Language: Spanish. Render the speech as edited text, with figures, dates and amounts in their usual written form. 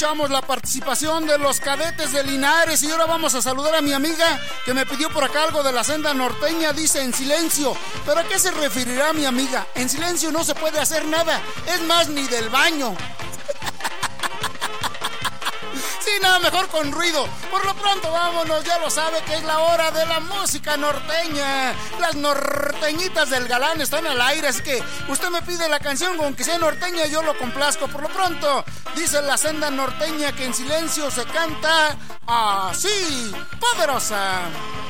escuchamos la participación de los Cadetes de Linares y ahora vamos a saludar a mi amiga que me pidió por acá algo de la senda norteña. Dice en silencio. ¿Pero a qué se referirá mi amiga? En silencio no se puede hacer nada, es más, ni del baño. Sí, nada, mejor con ruido. Por lo pronto vámonos, ya lo sabe que es la hora de la música norteña. Las norteñitas del galán están al aire, así que usted me pide la canción, aunque sea norteña, yo lo complazco. Por lo pronto, dice la senda norteña que en silencio se canta así, poderosa.